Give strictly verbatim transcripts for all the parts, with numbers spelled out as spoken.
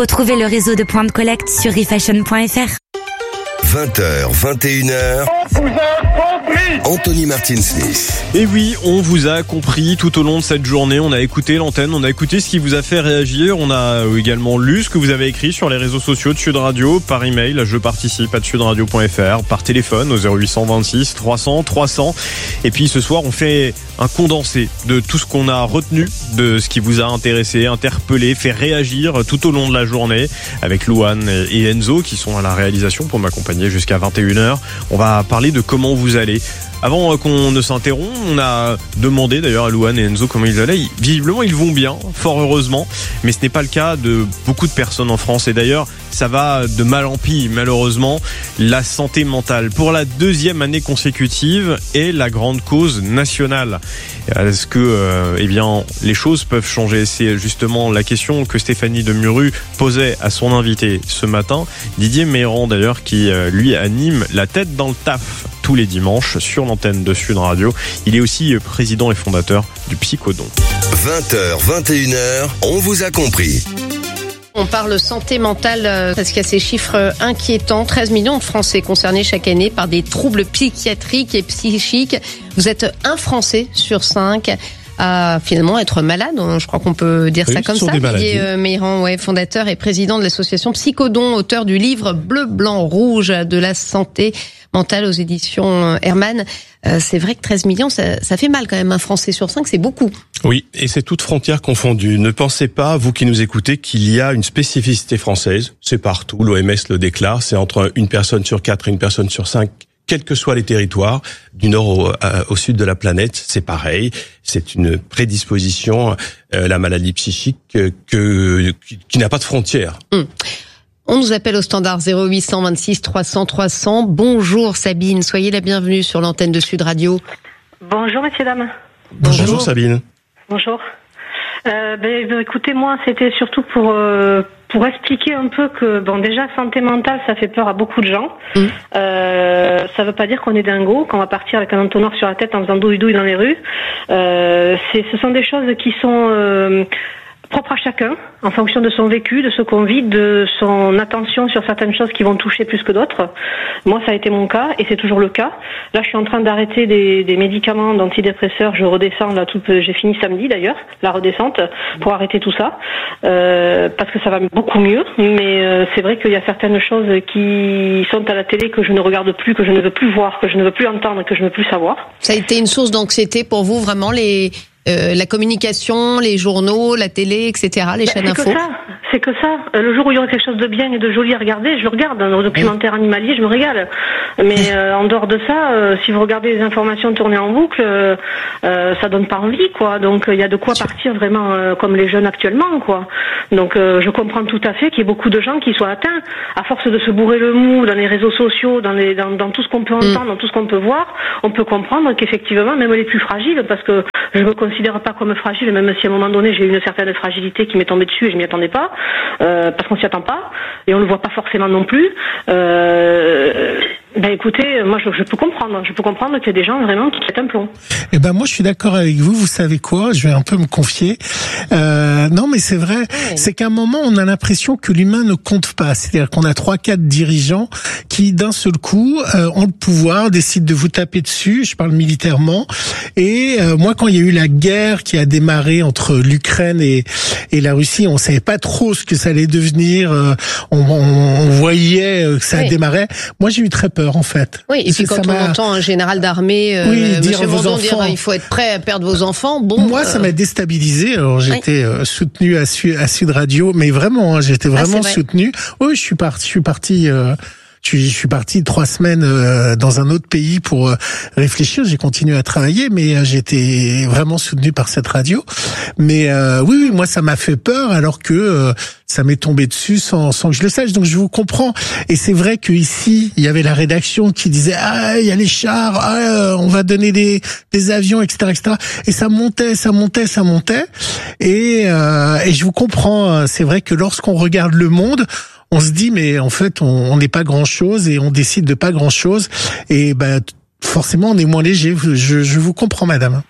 Retrouvez le réseau de points de collecte sur refashion point f r. vingt heures, vingt et une heures. On vous a compris. Anthony Martin-Smith. Et oui, on vous a compris tout au long de cette journée. On a écouté l'antenne, on a écouté ce qui vous a fait réagir. On a également lu ce que vous avez écrit sur les réseaux sociaux de Sud Radio, par email à je participe arobase sudradio point f r, par téléphone au zéro huit cent vingt-six trois cents trois cents. Et puis ce soir, on fait un condensé de tout ce qu'on a retenu, de ce qui vous a intéressé, interpellé, fait réagir tout au long de la journée, avec Louane et Enzo qui sont à la réalisation pour m'accompagner jusqu'à vingt et une heures. On va parler de comment vous allez. Avant qu'on ne s'interrompe, on a demandé d'ailleurs à Louane et Enzo comment ils allaient. Visiblement, ils vont bien, fort heureusement, mais ce n'est pas le cas de beaucoup de personnes en France. Et d'ailleurs, ça va de mal en pis, malheureusement. La santé mentale, pour la deuxième année consécutive, est la grande cause nationale. Est-ce que, euh, eh bien, les choses peuvent changer? C'est justement la question que Stéphanie Demuru posait à son invité ce matin, Didier Méran d'ailleurs, qui euh, lui anime La Tête dans le Taf tous les dimanches sur l'antenne de Sud Radio. Il est aussi président et fondateur du Psychodon. vingt heures, vingt et une heures, on vous a compris. On parle santé mentale parce qu'il y a ces chiffres inquiétants. treize millions de Français concernés chaque année par des troubles psychiatriques et psychiques. Vous êtes un Français sur cinq à finalement être malade. Je crois qu'on peut dire oui, ça comme ça. Didier Méran, ouais, fondateur et président de l'association Psychodon, auteur du livre Bleu, Blanc, Rouge de la santé mentale aux éditions Hermann. Euh, c'est vrai que treize millions, ça, ça fait mal quand même. Un Français sur cinq, c'est beaucoup. Oui, et c'est toutes frontières confondues. Ne pensez pas, vous qui nous écoutez, qu'il y a une spécificité française. C'est partout, l'O M S le déclare, c'est entre une personne sur quatre et une personne sur cinq, quels que soient les territoires, du nord au, à, au sud de la planète, c'est pareil. C'est une prédisposition, euh, la maladie psychique, euh, que, qui, qui n'a pas de frontières. Hum. On nous appelle au standard zéro huit cent vingt-six trois cents trois cents. Bonjour Sabine, soyez la bienvenue sur l'antenne de Sud Radio. Bonjour messieurs, dames. Bonjour, Bonjour Sabine. Bonjour. Euh, ben, écoutez, moi c'était surtout pour euh, pour expliquer un peu que bon déjà santé mentale ça fait peur à beaucoup de gens. Mmh. Euh, ça veut pas dire qu'on est dingo, qu'on va partir avec un entonnoir sur la tête en faisant douille douille dans les rues. Euh, c'est ce sont des choses qui sont euh, propre à chacun, en fonction de son vécu, de ce qu'on vit, de son attention sur certaines choses qui vont toucher plus que d'autres. Moi, ça a été mon cas, et c'est toujours le cas. Là, je suis en train d'arrêter des, des médicaments d'antidépresseurs. Je redescends, là, tout, j'ai fini samedi d'ailleurs, la redescente, pour arrêter tout ça, euh, parce que ça va beaucoup mieux. Mais euh, c'est vrai qu'il y a certaines choses qui sont à la télé que je ne regarde plus, que je ne veux plus voir, que je ne veux plus entendre, que je ne veux plus savoir. Ça a été une source d'anxiété pour vous, vraiment, les... Euh, la communication, les journaux, la télé, et cetera, les ben, chaînes info. C'est que ça, c'est que ça. Le jour où il y aura quelque chose de bien et de joli à regarder, je le regarde. Dans le documentaire animalier, je me régale. Mais euh, en dehors de ça, euh, si vous regardez les informations tournées en boucle, euh, euh, ça donne pas envie, quoi. Donc il y a de quoi partir vraiment euh, comme les jeunes actuellement, quoi. Donc euh, je comprends tout à fait qu'il y ait beaucoup de gens qui soient atteints à force de se bourrer le mou dans les réseaux sociaux, dans les dans, dans tout ce qu'on peut entendre, mmh. dans tout ce qu'on peut voir. On peut comprendre qu'effectivement, même les plus fragiles, parce que je me considère pas comme fragile, même si à un moment donné j'ai eu une certaine fragilité qui m'est tombée dessus et je m'y attendais pas, euh, parce qu'on s'y attend pas et on le voit pas forcément non plus. Euh, ben écoutez, moi je, je peux comprendre, je peux comprendre qu'il y a des gens vraiment qui pètent un plomb. Eh ben moi je suis d'accord avec vous. Vous savez quoi, je vais un peu me confier. Euh, non mais c'est vrai, oui. C'est qu'à un moment on a l'impression que l'humain ne compte pas. C'est-à-dire qu'on a trois, quatre dirigeants qui d'un seul coup euh, ont le pouvoir, décident de vous taper dessus. Je parle militairement. Et euh, moi quand il y a eu la guerre qui a démarré entre l'Ukraine et, et la Russie, on savait pas trop ce que ça allait devenir. Euh, on, on, on voyait que ça oui. démarrait. Moi j'ai eu très peur. En fait. Oui, et puis quand on entend un général d'armée, euh, oui, dire Monsieur vos Vendon enfants, dire il faut être prêt à perdre vos enfants. Bon, moi euh... ça m'a déstabilisé. Alors j'étais oui. euh, soutenu à, Su- à Sud Radio, mais vraiment, hein, j'étais vraiment ah, soutenu. Oui, je suis parti, je suis parti. Euh, Je suis, je suis parti trois semaines euh, dans un autre pays pour euh, réfléchir. J'ai continué à travailler, mais euh, j'étais vraiment soutenu par cette radio. Mais euh, oui, oui, moi, ça m'a fait peur, alors que euh, ça m'est tombé dessus sans, sans que je le sache. Donc, je vous comprends. Et c'est vrai qu'ici, il y avait la rédaction qui disait ah, il y a les chars, ah, on va donner des, des avions, et cetera, et cetera. Et ça montait, ça montait, ça montait. Et, euh, et je vous comprends. C'est vrai que lorsqu'on regarde le monde, on se dit mais en fait on n'est pas grand chose et on décide de pas grand chose et ben forcément on est moins léger. Je, je vous comprends madame.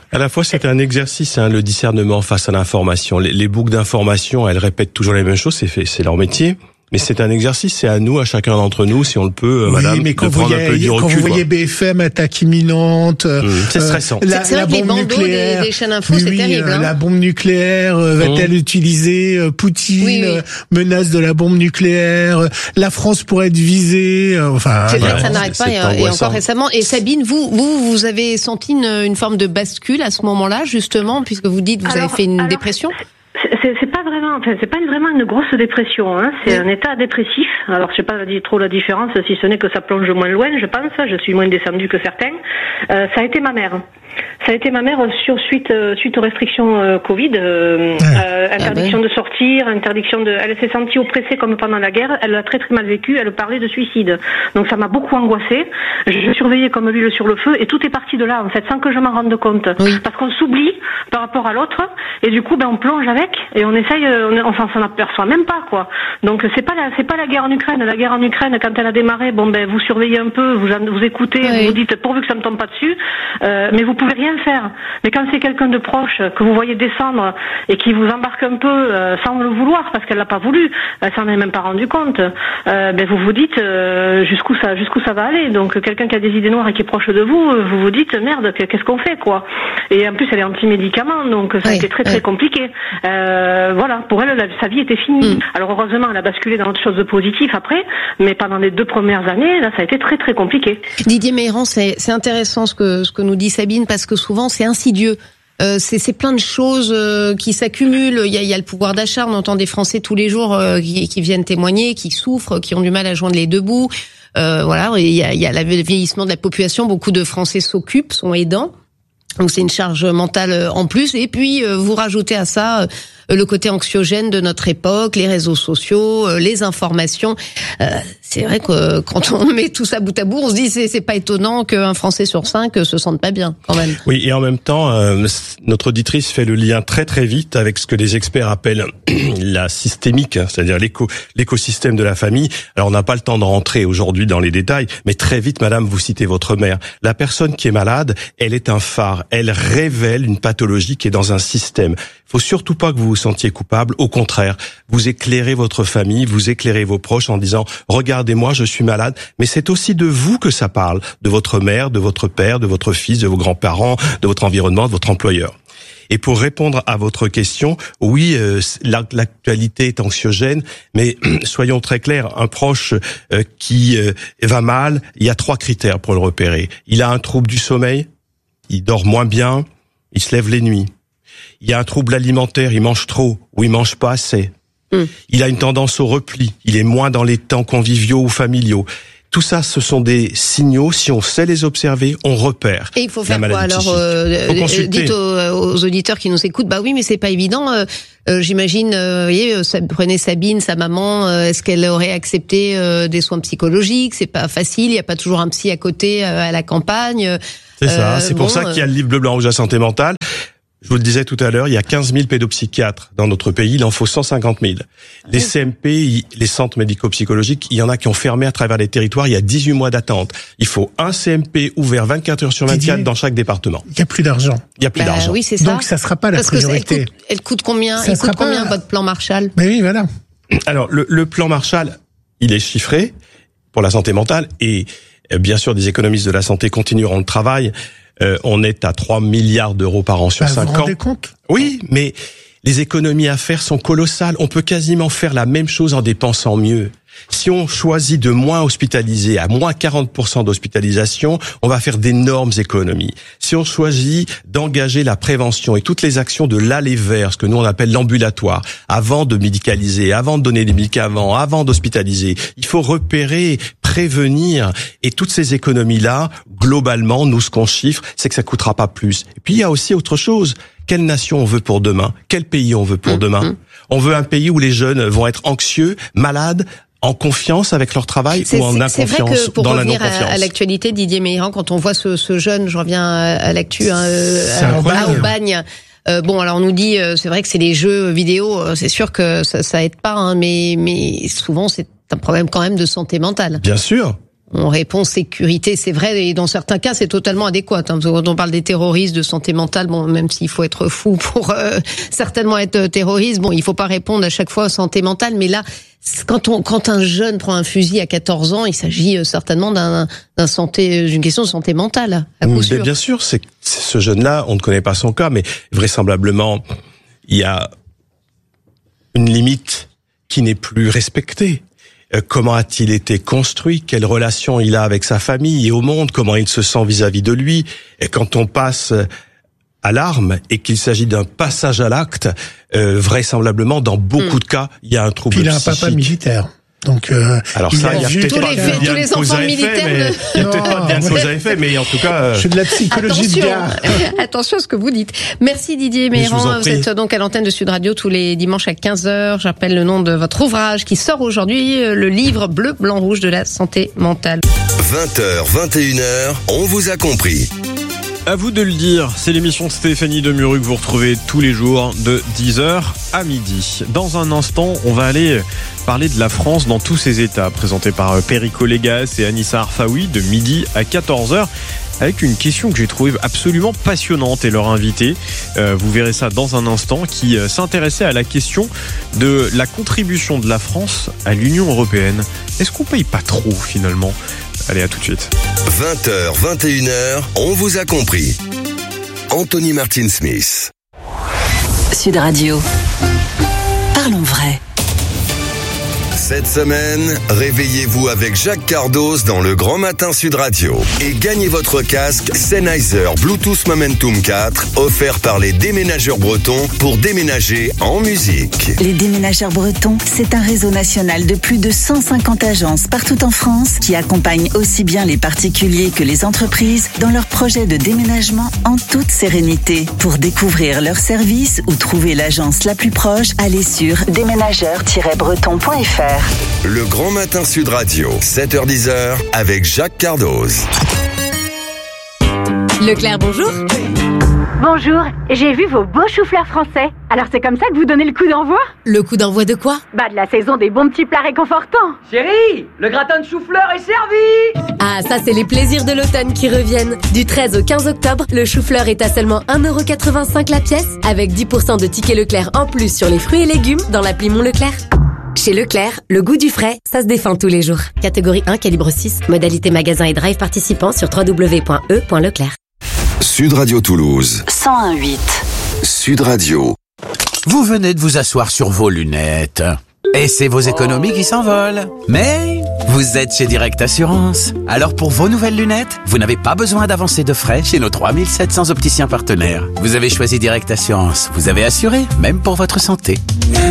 À la fois, c'est un exercice, hein, le discernement face à l'information. Les, les boucles d'information, elles répètent toujours les mêmes choses, c'est fait, c'est leur métier. Mais c'est un exercice, c'est à nous, à chacun d'entre nous, si on le peut, oui, madame, mais quand de prendre voyez, un peu du recul. Quand vous voyez B F M, attaque imminente, mmh, c'est stressant. Euh, la, c'est, c'est la vrai bombe que les nucléaire, des, des chaînes info, oui, c'est oui, terrible. Hein. La bombe nucléaire euh, va-t-elle mmh. utiliser euh, Poutine, oui, oui. Euh, menace de la bombe nucléaire, euh, la France pourrait être visée. Euh, enfin, c'est vrai ouais, que ça n'arrête pas, et, et encore récemment. Et Sabine, vous, vous, vous avez senti une, une forme de bascule à ce moment-là, justement, puisque vous dites que vous alors, avez fait une alors, dépression. C'est, c'est pas vraiment, enfin, c'est pas vraiment une grosse dépression, hein. C'est oui. un état dépressif. Alors, je sais pas trop la différence, si ce n'est que ça plonge moins loin, je pense. Je suis moins descendue que certains. Euh, ça a été ma mère. Ça a été ma mère sur suite euh, suite aux restrictions euh, Covid, euh, euh, interdiction ah ben. de sortir, interdiction de. Elle s'est sentie oppressée comme pendant la guerre. Elle l'a très très mal vécu. Elle parlait de suicide. Donc ça m'a beaucoup angoissée. Je, je surveillais comme l'huile sur le feu et tout est parti de là en fait, sans que je m'en rende compte. Oui. Parce qu'on s'oublie par rapport à l'autre et du coup ben on plonge avec et on essaye, on, on s'en aperçoit même pas quoi. Donc c'est pas la c'est pas la guerre en Ukraine. La guerre en Ukraine quand elle a démarré, bon ben vous surveillez un peu, vous vous écoutez, oui. vous vous dites pourvu que ça me tombe pas dessus, euh, mais vous pouvez rien faire. Mais quand c'est quelqu'un de proche que vous voyez descendre et qui vous embarque un peu euh, sans le vouloir parce qu'elle l'a pas voulu, elle s'en est même pas rendu compte. Euh, ben vous vous dites euh, jusqu'où ça jusqu'où ça va aller. Donc quelqu'un qui a des idées noires et qui est proche de vous, vous vous dites merde, qu'est-ce qu'on fait quoi. Et en plus elle est anti-médicaments, donc ça a oui, été très très oui. compliqué. Euh, voilà, pour elle la, sa vie était finie. Mm. Alors heureusement elle a basculé dans autre chose de positif après, mais pendant les deux premières années là ça a été très très compliqué. Didier Meyran, c'est, c'est intéressant ce que ce que nous dit Sabine parce que souvent c'est insidieux. Euh, c'est, c'est plein de choses euh, qui s'accumulent. Il y a, il y a le pouvoir d'achat. On entend des Français tous les jours euh, qui, qui viennent témoigner, qui souffrent, qui ont du mal à joindre les deux bouts. Euh, voilà. Et il y a, il y a le vieillissement de la population. Beaucoup de Français s'occupent, sont aidants. Donc c'est une charge mentale en plus. Et puis euh, vous rajoutez à ça euh, le côté anxiogène de notre époque, les réseaux sociaux, euh, les informations. Euh, c'est vrai que quand on met tout ça bout à bout, on se dit c'est, c'est pas étonnant qu'un Français sur cinq se sente pas bien quand même. Oui, et en même temps, euh, notre auditrice fait le lien très très vite avec ce que les experts appellent la systémique, c'est-à-dire l'éco, l'écosystème de la famille. Alors on n'a pas le temps de rentrer aujourd'hui dans les détails, mais très vite, madame, vous citez votre mère. La personne qui est malade, elle est un phare. Elle révèle une pathologie qui est dans un système. Il faut surtout pas que vous vous sentiez coupable. Au contraire, vous éclairez votre famille, vous éclairez vos proches en disant « Regardez-moi, je suis malade ». Mais c'est aussi de vous que ça parle, de votre mère, de votre père, de votre fils, de vos grands-parents, de votre environnement, de votre employeur. Et pour répondre à votre question, oui, euh, l'actualité est anxiogène, mais soyons très clairs, un proche euh, qui euh, va mal, il y a trois critères pour le repérer. Il a un trouble du sommeil, il dort moins bien, il se lève les nuits. Il y a un trouble alimentaire, il mange trop ou il mange pas assez. Mmh. Il a une tendance au repli, il est moins dans les temps conviviaux ou familiaux. Tout ça, ce sont des signaux. Si on sait les observer, on repère. Et il faut faire quoi alors euh, dites aux, aux auditeurs qui nous écoutent, bah oui, mais c'est pas évident. Euh, euh, j'imagine, euh, vous voyez, ça, prenez Sabine, sa maman, euh, est-ce qu'elle aurait accepté euh, des soins psychologiques? C'est pas facile. Il y a pas toujours un psy à côté euh, à la campagne. C'est ça. Euh, c'est pour bon, ça qu'il y a le livre bleu, blanc, rouge à santé mentale. Je vous le disais tout à l'heure, il y a quinze mille pédopsychiatres dans notre pays, il en faut cent cinquante mille. Les C M P, les centres médico-psychologiques, il y en a qui ont fermé à travers les territoires, il y a dix-huit mois d'attente. Il faut un C M P ouvert vingt-quatre heures sur vingt-quatre Didier, dans chaque département. Il n'y a plus d'argent. Il n'y a plus bah, d'argent. Oui, c'est ça. Donc ça ne sera pas la Parce priorité. Que elle, coûte, elle coûte combien, ça il coûte combien pas... votre plan Marshall? Mais oui, voilà. Alors, le, le plan Marshall, il est chiffré pour la santé mentale et bien sûr, des économistes de la santé continueront le travail. Euh, on est à trois milliards d'euros par an sur bah, cinq ans. Vous vous rendez compte ? Oui, mais les économies à faire sont colossales. On peut quasiment faire la même chose en dépensant mieux. Si on choisit de moins hospitaliser, à moins quarante pour cent d'hospitalisation, on va faire d'énormes économies. Si on choisit d'engager la prévention et toutes les actions de l'aller vers, ce que nous on appelle l'ambulatoire, avant de médicaliser, avant de donner des médicaments, avant d'hospitaliser, il faut repérer, prévenir. Et toutes ces économies-là, globalement, nous, ce qu'on chiffre, c'est que ça coûtera pas plus. Et puis, il y a aussi autre chose. Quelle nation on veut pour demain? Quel pays on veut pour mmh, demain? Mmh. On veut un pays où les jeunes vont être anxieux, malades, en confiance avec leur travail c'est, ou en inconfiance, c'est vrai que pour dans la revenir non-confiance. À, à l'actualité, Didier Meyran, quand on voit ce, ce jeune, je reviens à, à l'actu, hein, à Aubagne. Euh, bon, alors on nous dit, euh, c'est vrai que c'est les jeux vidéo, euh, c'est sûr que ça, ça aide pas, hein, mais mais souvent c'est un problème quand même de santé mentale. Bien sûr. On répond sécurité, c'est vrai, et dans certains cas, c'est totalement adéquat. Hein, parce que quand on parle des terroristes, de santé mentale, bon, même s'il faut être fou pour euh, certainement être terroriste, bon, il faut pas répondre à chaque fois santé mentale, mais là, quand on, quand un jeune prend un fusil à quatorze ans, il s'agit certainement d'un, d'un santé, d'une question de santé mentale, à coup sûr. Bien sûr, c'est, c'est ce jeune-là, on ne connaît pas son cas, mais vraisemblablement, il y a une limite qui n'est plus respectée. Comment a-t-il été construit? Quelle relation il a avec sa famille et au monde? Comment il se sent vis-à-vis de lui? Et quand on passe à l'arme et qu'il s'agit d'un passage à l'acte, euh, vraisemblablement, dans beaucoup mmh. de cas, il y a un trouble Puis il a psychique. un papa militaire. Donc, euh, alors ça, il y a peut-être tous pas les, de tous les enfants militaires. Mais il y a peut-être pas bien de cause à effet, mais en tout cas. Euh... Je suis de la psychologie Attention, de gare. Attention à ce que vous dites. Merci Didier Méran. Vous, vous êtes donc à l'antenne de Sud Radio tous les dimanches à quinze heures. J'appelle le nom de votre ouvrage qui sort aujourd'hui, le livre Bleu, Blanc, Rouge de la santé mentale. vingt heures, vingt et une heures, on vous a compris. À vous de le dire, c'est l'émission de Stéphanie Demuru que vous retrouvez tous les jours de dix heures à midi. Dans un instant, on va aller parler de la France dans tous ses états, présenté par Perico Légas et Anissa Arfaoui de midi à quatorze heures. Avec une question que j'ai trouvée absolument passionnante et leur invité, euh, vous verrez ça dans un instant, qui euh, s'intéressait à la question de la contribution de la France à l'Union européenne. Est-ce qu'on paye pas trop finalement ? Allez, à tout de suite. vingt heures, vingt et une heures, on vous a compris. Anthony Martin Smith. Sud Radio. Parlons vrai. Cette semaine, réveillez-vous avec Jacques Cardoz dans le Grand Matin Sud Radio et gagnez votre casque Sennheiser Bluetooth Momentum quatre offert par les déménageurs bretons pour déménager en musique. Les déménageurs bretons, c'est un réseau national de plus de cent cinquante agences partout en France qui accompagnent aussi bien les particuliers que les entreprises dans leurs projets de déménagement en toute sérénité. Pour découvrir leurs services ou trouver l'agence la plus proche, allez sur déménageurs tiret breton point f r. Le Grand Matin Sud Radio, sept heures dix avec Jacques Cardoz. Leclerc, bonjour. Bonjour, j'ai vu vos beaux choux-fleurs français. Alors c'est comme ça que vous donnez le coup d'envoi ? Le coup d'envoi de quoi ? Bah de la saison des bons petits plats réconfortants. Chérie, le gratin de chou-fleur est servi. Ah, ça c'est les plaisirs de l'automne qui reviennent. Du treize au quinze octobre, le chou-fleur est à seulement un euro quatre-vingt-cinq la pièce, avec dix pour cent de tickets Leclerc en plus sur les fruits et légumes dans l'appli Mon Leclerc. Chez Leclerc, le goût du frais, ça se défend tous les jours. Catégorie un, calibre six. Modalité magasin et drive participant sur w w w point e point leclerc. Sud Radio Toulouse. cent un virgule huit. Sud Radio. Vous venez de vous asseoir sur vos lunettes. Et c'est vos économies qui s'envolent. Mais vous êtes chez Direct Assurance. Alors pour vos nouvelles lunettes, vous n'avez pas besoin d'avancer de frais chez nos trois mille sept cents opticiens partenaires. Vous avez choisi Direct Assurance. Vous avez assuré, même pour votre santé.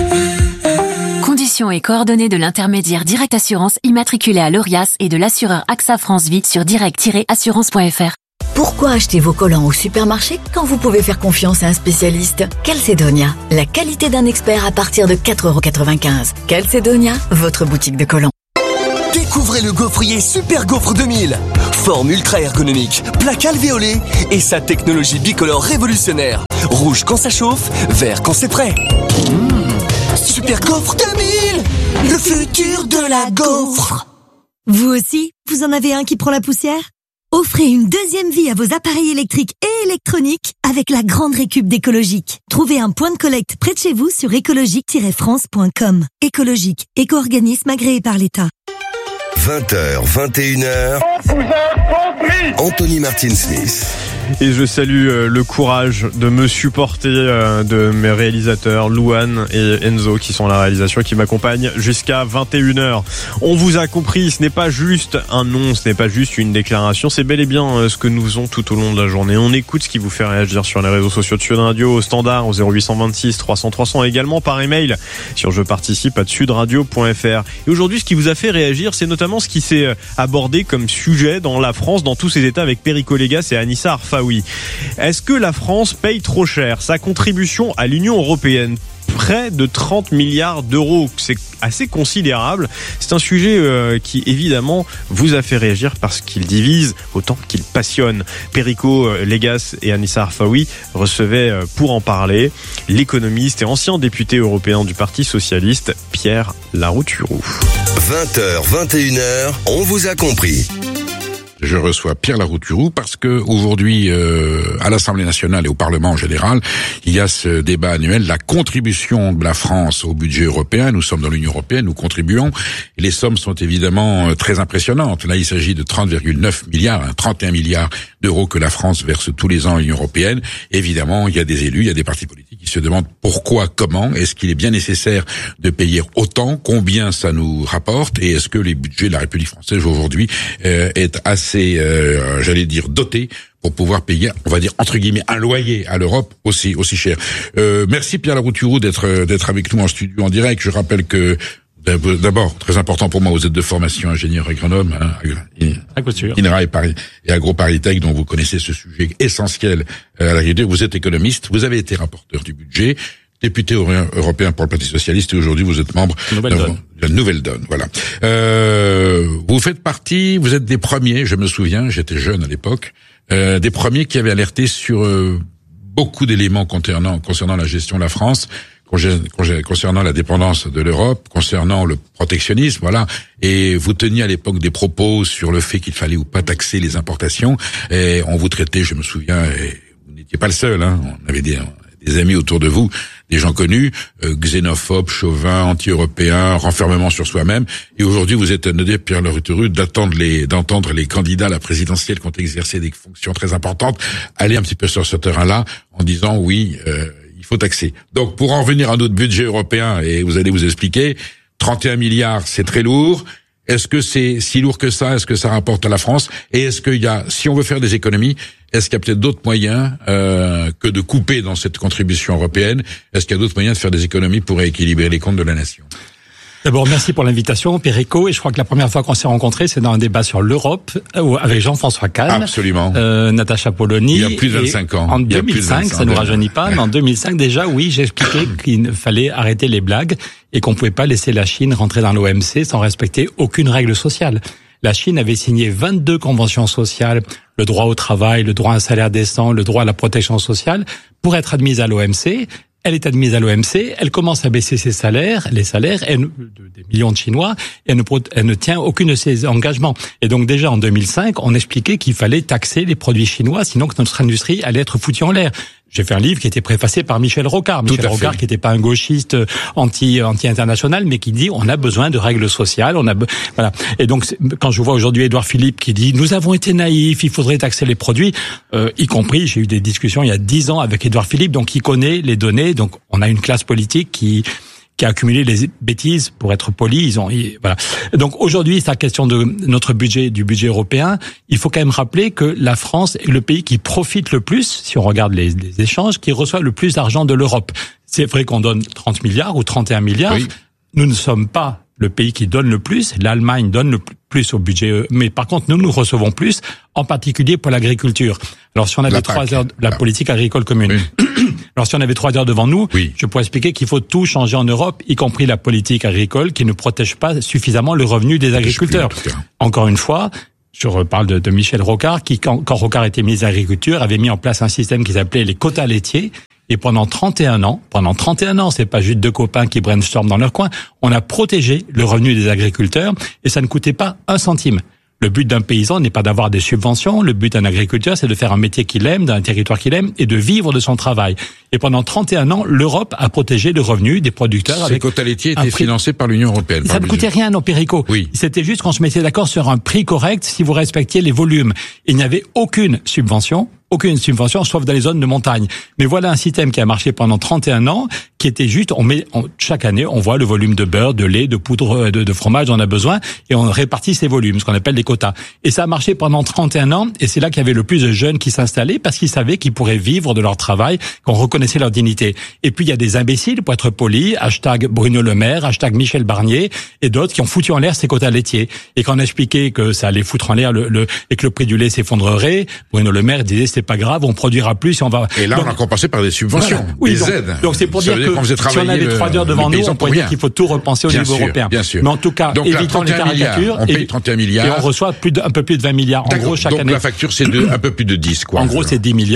Conditions et coordonnées de l'intermédiaire Direct Assurance immatriculé à l'Orias et de l'assureur AXA France Vie sur direct tiret assurance point f r. Pourquoi acheter vos collants au supermarché quand vous pouvez faire confiance à un spécialiste ? Calcedonia, la qualité d'un expert à partir de quatre euros quatre-vingt-quinze. Calcedonia, votre boutique de collants. Découvrez le gaufrier Super Gaufre deux mille. Forme ultra ergonomique, plaque alvéolée et sa technologie bicolore révolutionnaire. Rouge quand ça chauffe, vert quand c'est prêt. Mmh. Super Gaufre deux mille, le futur de la gaufre. Vous aussi, vous en avez un qui prend la poussière ? Offrez une deuxième vie à vos appareils électriques et électroniques avec la grande récup d'Écologique. Trouvez un point de collecte près de chez vous sur écologique tiret france point com. Écologique, éco-organisme agréé par l'État. vingt heures, vingt et une heures. On vous a compris. Anthony Martin Smith. Et je salue euh, le courage de me supporter euh, de mes réalisateurs Louane et Enzo qui sont à la réalisation et qui m'accompagnent jusqu'à vingt et une heures. On vous a compris, ce n'est pas juste un nom, ce n'est pas juste une déclaration, c'est bel et bien euh, ce que nous faisons tout au long de la journée. On écoute ce qui vous fait réagir sur les réseaux sociaux de Sud Radio, au standard, au zéro huit cent vingt-six trois cents trois cents, et également par email sur je participe arobase sudradio point f r. Et aujourd'hui, ce qui vous a fait réagir, c'est notamment ce qui s'est abordé comme sujet dans la France, dans tous ses états, avec Perico Légas et Anissa Arfaoui. Est-ce que la France paye trop cher sa contribution à l'Union européenne ? Près de trente milliards d'euros, c'est assez considérable. C'est un sujet euh, qui évidemment vous a fait réagir parce qu'il divise autant qu'il passionne. Perico Légas et Anissa Arfaoui recevaient euh, pour en parler l'économiste et ancien député européen du Parti socialiste Pierre Larouturou. vingt heures, vingt et une heures, on vous a compris. Je reçois Pierre Larouturou parce que aujourd'hui, euh, à l'Assemblée nationale et au Parlement en général, il y a ce débat annuel, la contribution de la France au budget européen. Nous sommes dans l'Union européenne, nous contribuons, et les sommes sont évidemment très impressionnantes. Là, il s'agit de trente virgule neuf milliards, hein, trente et un milliards d'euros que la France verse tous les ans à l'Union européenne. Évidemment, il y a des élus, il y a des partis politiques qui se demandent pourquoi, comment, est-ce qu'il est bien nécessaire de payer autant, combien ça nous rapporte, et est-ce que les budgets de la République française aujourd'hui euh, est assez c'est, euh, j'allais dire, doté pour pouvoir payer, on va dire, entre guillemets, un loyer à l'Europe aussi aussi cher. Euh, merci Pierre Larouturou d'être d'être avec nous en studio en direct. Je rappelle que, d'abord, très important pour moi, vous êtes de formation ingénieur agronome, hein, I N R A et, Paris, et AgroParisTech, dont vous connaissez ce sujet essentiel à la réalité. Vous êtes économiste, vous avez été rapporteur du budget, député européen pour le Parti socialiste, et aujourd'hui vous êtes membre de la Nouvelle Donne. Voilà. Euh, vous faites partie, vous êtes des premiers, je me souviens, j'étais jeune à l'époque, euh, des premiers qui avaient alerté sur euh, beaucoup d'éléments concernant concernant la gestion de la France, concernant la dépendance de l'Europe, concernant le protectionnisme, voilà. Et vous teniez à l'époque des propos sur le fait qu'il fallait ou pas taxer les importations, et on vous traitait, je me souviens, et vous n'étiez pas le seul, hein, on avait des des amis autour de vous, des gens connus, euh, xénophobes, chauvins, anti-européens, renfermement sur soi-même. Et aujourd'hui, vous êtes anodé, Pierre Larouturou, d'attendre les, d'entendre les candidats à la présidentielle qui ont exercé des fonctions très importantes aller un petit peu sur ce terrain-là en disant oui, euh, il faut taxer. Donc, pour en revenir à notre budget européen, et vous allez vous expliquer, trente et un milliards, c'est très lourd. Est-ce que c'est si lourd que ça? Est-ce que ça rapporte à la France? Et est-ce qu'il y a, si on veut faire des économies, est-ce qu'il y a peut-être d'autres moyens euh, que de couper dans cette contribution européenne? Est-ce qu'il y a d'autres moyens de faire des économies pour rééquilibrer les comptes de la nation? D'abord, merci pour l'invitation, Perico. Et je crois que la première fois qu'on s'est rencontrés, c'est dans un débat sur l'Europe, avec Jean-François Kahn. Absolument. Euh, Natacha Polony. Il y a plus de vingt-cinq ans. En deux mille cinq, ça ne nous rajeunit pas, mais en deux mille cinq, déjà, oui, j'ai expliqué qu'il fallait arrêter les blagues et qu'on ne pouvait pas laisser la Chine rentrer dans l'O M C sans respecter aucune règle sociale. La Chine avait signé vingt-deux conventions sociales, le droit au travail, le droit à un salaire décent, le droit à la protection sociale, pour être admise à l'O M C. Elle est admise à l'O M C, elle commence à baisser ses salaires, les salaires elle, de, des millions de Chinois, et elle ne, elle ne tient aucune de ses engagements. Et donc déjà en deux mille cinq, on expliquait qu'il fallait taxer les produits chinois, sinon que notre industrie allait être foutue en l'air. J'ai fait un livre qui était préfacé par Michel Rocard. Michel Rocard qui n'était pas un gauchiste anti anti international, mais qui dit on a besoin de règles sociales. On a voilà. Et donc quand je vois aujourd'hui Édouard Philippe qui dit nous avons été naïfs, il faudrait taxer les produits, euh, y compris j'ai eu des discussions il y a dix ans avec Édouard Philippe, donc il connaît les données. Donc on a une classe politique qui qui a accumulé les bêtises, pour être poli, ils ont, ils, voilà. Donc aujourd'hui, c'est la question de notre budget, du budget européen. Il faut quand même rappeler que la France est le pays qui profite le plus, si on regarde les, les échanges, qui reçoit le plus d'argent de l'Europe. C'est vrai qu'on donne trente milliards ou trente et un milliards. Oui. Nous ne sommes pas le pays qui donne le plus. L'Allemagne donne le plus au budget, mais par contre, nous, nous recevons plus, en particulier pour l'agriculture. Alors, si on avait la trois heures, la politique agricole commune. Oui. Alors, si on avait trois heures devant nous, oui. je pourrais expliquer qu'il faut tout changer en Europe, y compris la politique agricole, qui ne protège pas suffisamment le revenu des agriculteurs. Plus, Encore une fois, je reparle de, de Michel Rocard, qui, quand, quand Rocard était ministre de l'Agriculture, avait mis en place un système qui s'appelait les quotas laitiers. Et pendant trente et un ans, pendant trente et un ans, c'est pas juste deux copains qui brainstorment dans leur coin, on a protégé le revenu des agriculteurs et ça ne coûtait pas un centime. Le but d'un paysan n'est pas d'avoir des subventions, le but d'un agriculteur, c'est de faire un métier qu'il aime, d'un territoire qu'il aime, et de vivre de son travail. Et pendant trente et un ans, l'Europe a protégé le revenu des producteurs. Ces quotas laitiers étaient financés par l'Union européenne. Ça ne coûtait rien, non, Perico. Oui. C'était juste qu'on se mettait d'accord sur un prix correct si vous respectiez les volumes. Il n'y avait aucune subvention. Aucune subvention, sauf dans les zones de montagne. Mais voilà un système qui a marché pendant trente et un ans, qui était juste, on met, on, chaque année, on voit le volume de beurre, de lait, de poudre, de, de fromage, on a besoin, et on répartit ces volumes, ce qu'on appelle des quotas. Et ça a marché pendant trente et un ans, et c'est là qu'il y avait le plus de jeunes qui s'installaient, parce qu'ils savaient qu'ils pourraient vivre de leur travail, qu'on reconnaissait leur dignité. Et puis il y a des imbéciles, pour être poli, hashtag Bruno Le Maire, hashtag Michel Barnier, et d'autres qui ont foutu en l'air ces quotas laitiers. Et quand on a expliqué que ça allait foutre en l'air le, le, et que le prix du lait s'effondrerait, Bruno Le Maire disait c'est pas grave, on produira plus et on va. Et là, donc, on a compensé par des subventions, voilà. oui, des donc, aides. Donc c'est pour ça dire que si on avait trois heures devant nous, on pourrait dire qu'il faut tout repenser au bien niveau sûr, européen. Bien sûr. Mais en tout cas, donc, évitons les caricatures. On paye trente et un milliards. Et on reçoit plus de, un peu plus de vingt milliards. En gros, chaque donc année. Donc la facture, c'est de, un peu plus de dix, quoi. En gros, c'est dix milliards.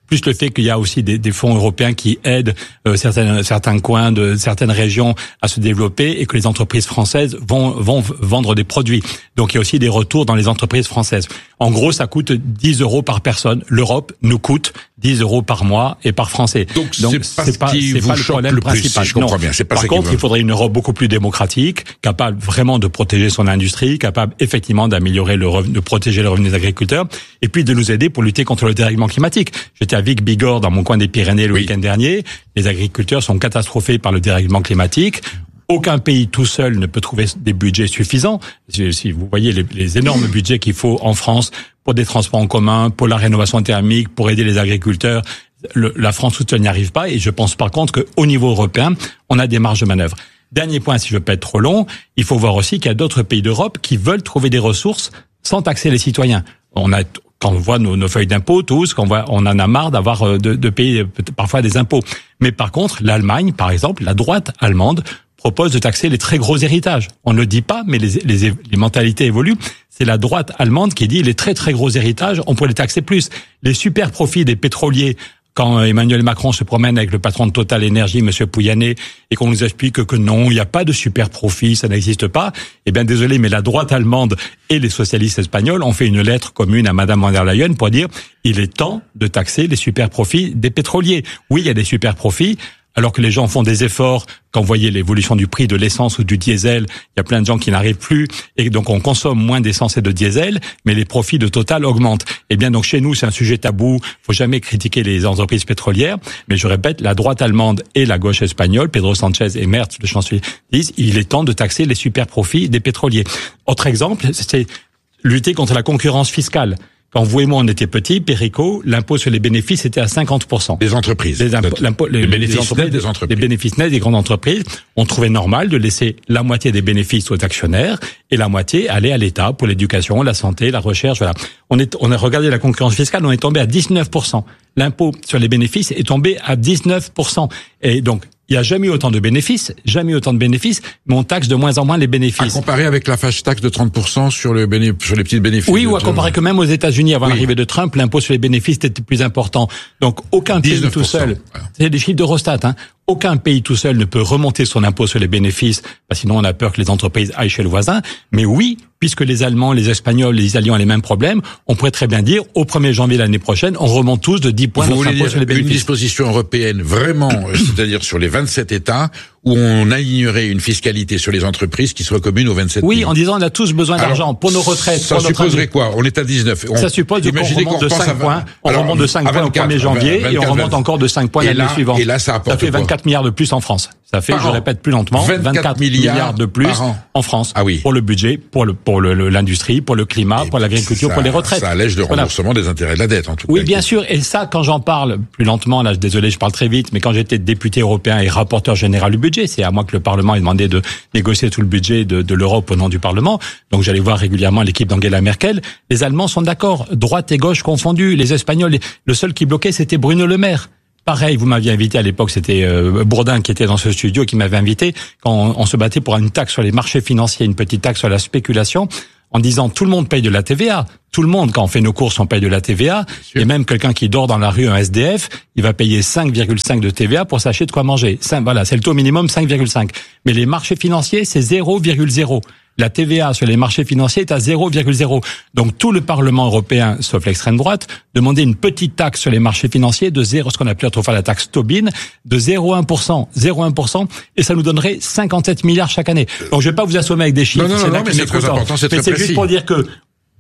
plus le fait qu'il y a aussi des, des fonds européens qui aident euh, certains, certains coins de certaines régions à se développer et que les entreprises françaises vont, vont vendre des produits. Donc il y a aussi des retours dans les entreprises françaises. En gros, ça coûte dix euros par personne. L'Europe nous coûte dix euros par mois et par Français. Donc, Donc c'est pas, c'est pas, ce qui c'est vous pas le problème le principal. Plus, si je comprends non. bien. C'est pas par ça contre, qui il faudrait une Europe beaucoup plus démocratique, capable vraiment de protéger son industrie, capable effectivement d'améliorer le revenu, de protéger le revenu des agriculteurs, et puis de nous aider pour lutter contre le dérèglement climatique. J'étais à Vic-Bigorre, dans mon coin des Pyrénées, le oui. week-end dernier. Les agriculteurs sont catastrophés par le dérèglement climatique. Aucun pays tout seul ne peut trouver des budgets suffisants. Si vous voyez les, les énormes budgets qu'il faut en France pour des transports en commun, pour la rénovation thermique, pour aider les agriculteurs, le, la France toute seule n'y arrive pas. Et je pense par contre qu'au niveau européen, on a des marges de manœuvre. Dernier point, si je peux être trop long, il faut voir aussi qu'il y a d'autres pays d'Europe qui veulent trouver des ressources sans taxer les citoyens. On a Quand on voit nos, nos feuilles d'impôts, tous, qu'on voit, on en a marre d'avoir de, de payer parfois des impôts. Mais par contre, l'Allemagne, par exemple, la droite allemande propose de taxer les très gros héritages. On ne le dit pas, mais les, les, les mentalités évoluent. C'est la droite allemande qui dit les très très gros héritages, on pourrait les taxer plus. Les super profits des pétroliers. Quand Emmanuel Macron se promène avec le patron de Total Énergie, Monsieur Pouyanné, et qu'on nous explique que non, il n'y a pas de super profit, ça n'existe pas, eh bien désolé, mais la droite allemande et les socialistes espagnols ont fait une lettre commune à Madame von der Leyen pour dire il est temps de taxer les super profits des pétroliers. Oui, il y a des super profits, alors que les gens font des efforts. Quand vous voyez l'évolution du prix de l'essence ou du diesel, il y a plein de gens qui n'arrivent plus, et donc on consomme moins d'essence et de diesel, mais les profits de Total augmentent. Et bien donc chez nous, c'est un sujet tabou, faut jamais critiquer les entreprises pétrolières, mais je répète, la droite allemande et la gauche espagnole, Pedro Sanchez et Merz, le chancelier, disent il est temps de taxer les super profits des pétroliers. Autre exemple, c'est lutter contre la concurrence fiscale. Quand vous et moi on était petits, Perico, l'impôt sur les bénéfices était à cinquante pour cent. Les entreprises. Les, impôts, l'impôt, les, les bénéfices les entreprises, nets des entreprises. Les bénéfices nets des grandes entreprises. On trouvait normal de laisser la moitié des bénéfices aux actionnaires et la moitié aller à l'État pour l'éducation, la santé, la recherche, voilà. On est, on a regardé la concurrence fiscale, on est tombé à dix-neuf pour cent. L'impôt sur les bénéfices est tombé à dix-neuf pour cent. Et donc, il n'y a jamais eu autant de bénéfices, jamais eu autant de bénéfices, mais on taxe de moins en moins les bénéfices. À comparer avec la fâche taxe de trente pour cent sur, le béné... sur les petits bénéfices. Oui, ou à comparer que même aux États-Unis, avant oui. l'arrivée de Trump, l'impôt sur les bénéfices était plus important. Donc, aucun pays tout seul, voilà. C'est des chiffres d'Eurostat, hein, aucun pays tout seul ne peut remonter son impôt sur les bénéfices, parce que sinon on a peur que les entreprises aillent chez le voisin. Mais oui, puisque les Allemands, les Espagnols, les Italiens ont les mêmes problèmes, on pourrait très bien dire, au premier janvier l'année prochaine, on remonte tous de dix points notre impôt sur les bénéfices. Une disposition européenne vraiment, c'est-à-dire sur les vingt-sept États, où on alignerait une fiscalité sur les entreprises qui soit commune aux vingt-sept Oui, pays. En disant on a tous besoin alors, d'argent pour nos retraites. Ça pour supposerait quoi? On est à dix-neuf. On, ça suppose qu'on remonte de cinq points, on alors, remonte de cinq points au premier janvier vingt, vingt-quatre, et on remonte vingt, encore de cinq points l'année suivante. Et là, ça apporte Ça fait vingt-quatre quoi? milliards de plus en France. Ça fait, par je an. répète plus lentement, vingt-quatre, vingt-quatre milliards, milliards de plus en France. Ah oui. Pour le budget, pour le, pour le, l'industrie, pour le climat, et pour l'agriculture, ça, pour les retraites. Ça allège le remboursement voilà. des intérêts de la dette, en tout cas. Oui, bien sûr. Et ça, quand j'en parle plus lentement, là, désolé, je parle très vite, mais quand j'étais député européen et rapporteur général du budget, c'est à moi que le Parlement a demandé de négocier tout le budget de, de l'Europe au nom du Parlement. Donc j'allais voir régulièrement l'équipe d'Angela Merkel. Les Allemands sont d'accord, droite et gauche confondues. Les Espagnols, le seul qui bloquait, c'était Bruno Le Maire. Pareil, vous m'aviez invité à l'époque, c'était euh, Bourdin qui était dans ce studio qui m'avait invité quand on, on se battait pour une taxe sur les marchés financiers, une petite taxe sur la spéculation, en disant tout le monde paye de la T V A. Tout le monde, quand on fait nos courses, on paye de la T V A. Et même quelqu'un qui dort dans la rue, un S D F, il va payer cinq virgule cinq de T V A pour s'acheter de quoi manger. cinq, voilà, c'est le taux minimum, cinq virgule cinq. Mais les marchés financiers, c'est zéro virgule zéro. La T V A sur les marchés financiers est à zéro virgule zéro. Donc tout le Parlement européen, sauf l'extrême droite, demandait une petite taxe sur les marchés financiers de zéro, ce qu'on appelait autrefois la taxe Tobin, de zéro virgule un pour cent, zéro virgule un pour cent, et ça nous donnerait cinquante-sept milliards chaque année. Donc je vais pas vous assommer avec des chiffres. Non, non, non, non mais c'est très important, c'est très précis. Mais c'est juste pour dire que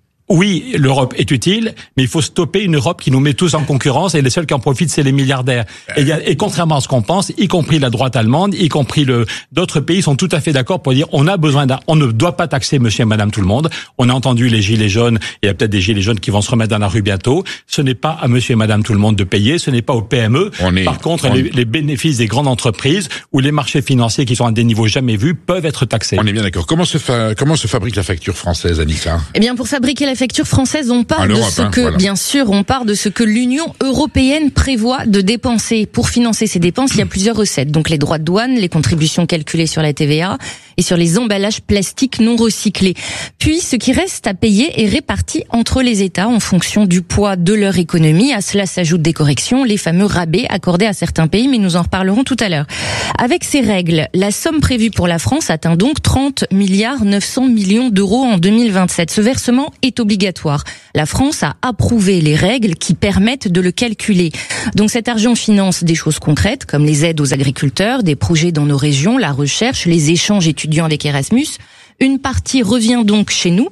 oui, l'Europe est utile, mais il faut stopper une Europe qui nous met tous en concurrence et les seuls qui en profitent, c'est les milliardaires. Et, il y a, et contrairement à ce qu'on pense, y compris la droite allemande, y compris le, d'autres pays sont tout à fait d'accord pour dire on a besoin d'un, on ne doit pas taxer monsieur et madame tout le monde. On a entendu les gilets jaunes, et il y a peut-être des gilets jaunes qui vont se remettre dans la rue bientôt. Ce n'est pas à monsieur et madame tout le monde de payer, ce n'est pas aux P M E. On est, Par contre, on... les, les bénéfices des grandes entreprises ou les marchés financiers qui sont à des niveaux jamais vus peuvent être taxés. On est bien d'accord. Comment se fa... comment se fabrique la facture française, Annika? Eh bien, pour fabriquer la préfectures françaises, on parle de ce hein, que, voilà. bien sûr, on parle de ce que l'Union européenne prévoit de dépenser. Pour financer ces dépenses, il y a plusieurs recettes. Donc les droits de douane, les contributions calculées sur la T V A et sur les emballages plastiques non recyclés. Puis ce qui reste à payer est réparti entre les États en fonction du poids de leur économie. À cela s'ajoutent des corrections, les fameux rabais accordés à certains pays, mais nous en reparlerons tout à l'heure. Avec ces règles, la somme prévue pour la France atteint donc trente milliards neuf cents millions d'euros en deux mille vingt-sept. Ce versement est obligatoire. La France a approuvé les règles qui permettent de le calculer. Donc cet argent finance des choses concrètes comme les aides aux agriculteurs, des projets dans nos régions, la recherche, les échanges étudiants avec Erasmus. Une partie revient donc chez nous.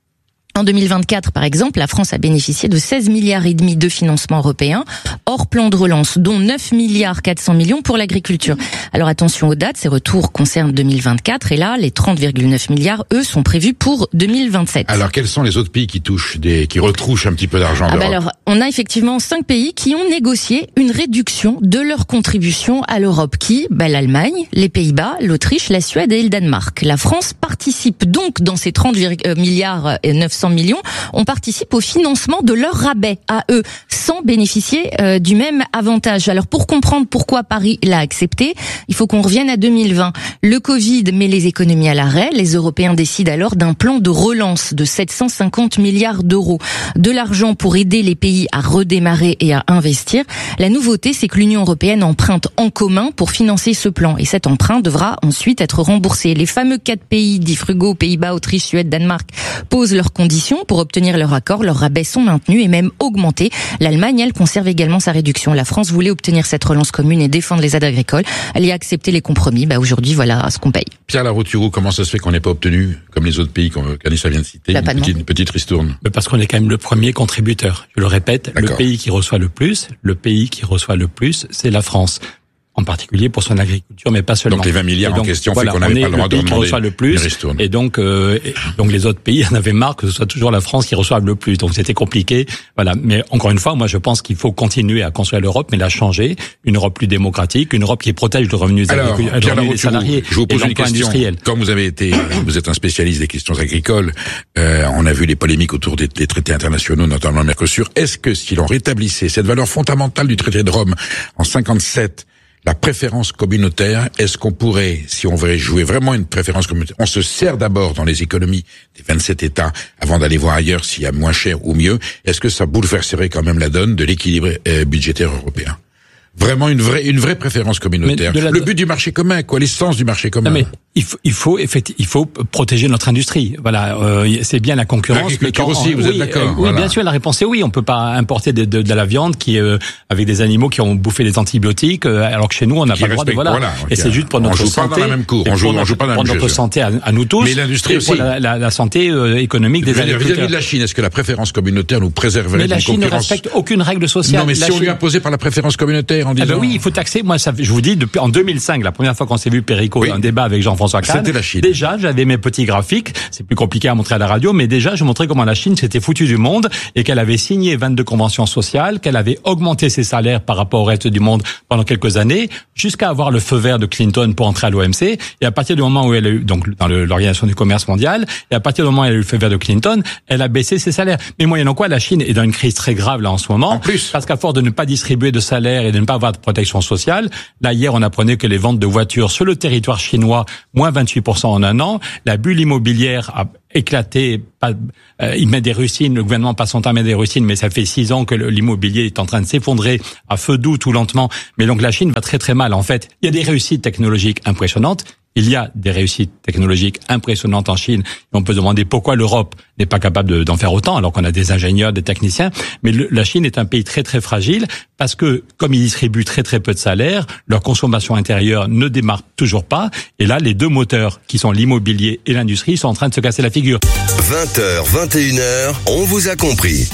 En deux mille vingt-quatre, par exemple, la France a bénéficié de seize milliards et demi de financement européen, hors plan de relance, dont neuf milliards quatre cents millions pour l'agriculture. Alors attention aux dates, ces retours concernent deux mille vingt-quatre, et là, les trente virgule neuf milliards, eux, sont prévus pour deux mille vingt-sept. Alors, quels sont les autres pays qui touchent des, qui retrouchent un petit peu d'argent ah d'Europe? bah alors, on a effectivement cinq pays qui ont négocié une réduction de leur contribution à l'Europe, qui, bah, l'Allemagne, les Pays-Bas, l'Autriche, la Suède et le Danemark. La France participe donc dans ces trente milliards et neuf cents millions, on participe au financement de leur rabais à eux, sans bénéficier euh, du même avantage. Alors pour comprendre pourquoi Paris l'a accepté, il faut qu'on revienne à deux mille vingt. Le Covid met les économies à l'arrêt, les Européens décident alors d'un plan de relance de sept cent cinquante milliards d'euros. De l'argent pour aider les pays à redémarrer et à investir. La nouveauté, c'est que l'Union européenne emprunte en commun pour financer ce plan. Et cet emprunt devra ensuite être remboursé. Les fameux quatre pays dits frugaux, Pays-Bas, Autriche, Suède, Danemark, posent leurs conditions pour obtenir leur accord. Leurs rabais sont maintenus et même augmentés. L'Allemagne, elle, conserve également sa réduction. La France voulait obtenir cette relance commune et défendre les aides agricoles. Elle y a accepté les compromis. Bah, aujourd'hui, voilà ce qu'on paye. Pierre Larouturou, comment ça se fait qu'on n'ait pas obtenu, comme les autres pays qu'Anissa vient de citer, une petite, une petite ristourne? Parce qu'on est quand même le premier contributeur. Je le répète, D'accord. le pays qui reçoit le plus, le pays qui reçoit le plus, c'est la France. En particulier pour son agriculture, mais pas seulement. Donc les vingt milliards donc, en question voilà, fait qu'on n'avait pas le droit de demander reçoit le plus, et donc euh, et donc les autres pays en avaient marre que ce soit toujours la France qui reçoive le plus. Donc c'était compliqué. Voilà. Mais encore une fois, moi je pense qu'il faut continuer à construire l'Europe, mais la changer, une Europe plus démocratique, une Europe qui protège le revenu des, Alors, agricul- des salariés. Je vous pose une question. Comme vous avez été, vous êtes un spécialiste des questions agricoles, euh, on a vu les polémiques autour des, des traités internationaux, notamment le Mercosur. Est-ce que si l'on rétablissait cette valeur fondamentale du traité de Rome en cinquante-sept, la préférence communautaire, est-ce qu'on pourrait, si on voulait jouer vraiment une préférence communautaire, on se sert d'abord dans les économies des vingt-sept États avant d'aller voir ailleurs s'il y a moins cher ou mieux, est-ce que ça bouleverserait quand même la donne de l'équilibre euh, budgétaire européen? Vraiment une vraie une vraie préférence communautaire. La... Le but du marché commun, quoi, l'essence du marché commun. Non mais il faut il faut effectivement il faut protéger notre industrie. Voilà, euh, c'est bien la concurrence. L'agriculture aussi, on, vous oui, êtes d'accord? euh, Oui, voilà. bien sûr, la réponse est oui. On peut pas importer de, de, de la viande qui euh, avec des animaux qui ont bouffé des antibiotiques, euh, alors que chez nous on n'a pas le droit de voilà. voilà et c'est juste pour notre on joue santé. Pas dans la même cour. On joue, on joue pas dans la même pour notre santé à, à nous tous. Mais l'industrie aussi. Pour la, la, la santé euh, économique des agriculteurs. Vis-à-vis de la Chine, est-ce que la préférence communautaire nous préserverait Mais la Chine ne respecte aucune règle sociale. Non, mais si on lui imposait par la préférence communautaire en disant. Ah ben oui, il faut taxer. Moi, ça, je vous dis, depuis en deux mille cinq, la première fois qu'on s'est vu Perico, oui. un débat avec Jean-François Kahn. C'était la Chine. Déjà, j'avais mes petits graphiques. C'est plus compliqué à montrer à la radio, mais déjà, je montrais comment la Chine s'était foutue du monde et qu'elle avait signé vingt-deux conventions sociales, qu'elle avait augmenté ses salaires par rapport au reste du monde pendant quelques années, jusqu'à avoir le feu vert de Clinton pour entrer à l'O M C. Et à partir du moment où elle a eu, donc, dans le, l'Organisation du commerce mondial, et à partir du moment où elle a eu le feu vert de Clinton, elle a baissé ses salaires. Mais moyennant quoi, la Chine est dans une crise très grave, là, en ce moment. En plus. Parce qu'à force de ne pas distribuer de salaire et de ne pas avoir de protection sociale, là, hier, on apprenait que les ventes de voitures sur le territoire chinois, moins vingt-huit pour cent en un an. La bulle immobilière a éclaté. Pas, euh, il met des rustines, le gouvernement passe son temps à mettre des rustines, mais ça fait six ans que le, l'immobilier est en train de s'effondrer à feu doux tout lentement. Mais donc la Chine va très très mal. En fait, il y a des réussites technologiques impressionnantes. Il y a des réussites technologiques impressionnantes en Chine. Et on peut se demander pourquoi l'Europe n'est pas capable de, d'en faire autant, alors qu'on a des ingénieurs, des techniciens. Mais le, la Chine est un pays très très fragile parce que, comme ils distribuent très très peu de salaires, leur consommation intérieure ne démarre toujours pas. Et là, les deux moteurs, qui sont l'immobilier et l'industrie, sont en train de se casser la figure. vingt heures, vingt et une heures, on vous a compris.